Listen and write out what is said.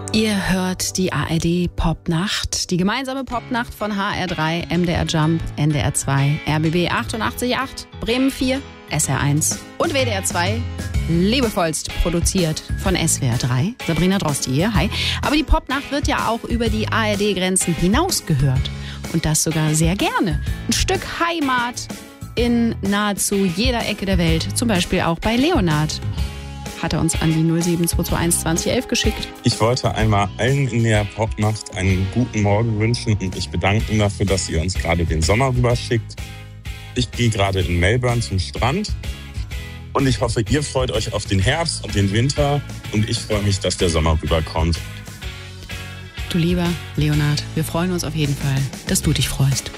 Ihr hört die ARD Popnacht, die gemeinsame Popnacht von HR3, MDR Jump, NDR 2, RBB 88.8, Bremen 4, SR1 und WDR 2, liebevollst produziert von SWR 3. Sabrina Drosti hier, hi. Aber die Popnacht wird ja auch über die ARD-Grenzen hinaus gehört. Und das sogar sehr gerne. Ein Stück Heimat in nahezu jeder Ecke der Welt, zum Beispiel auch bei Leonard. Hat er uns an die 07221 2011 geschickt. Ich wollte einmal allen in der Popnacht einen guten Morgen wünschen und mich bedanken dafür, dass ihr uns gerade den Sommer rüberschickt. Ich gehe gerade in Melbourne zum Strand und ich hoffe, ihr freut euch auf den Herbst und den Winter und ich freue mich, dass der Sommer rüberkommt. Du lieber Leonard, wir freuen uns auf jeden Fall, dass du dich freust.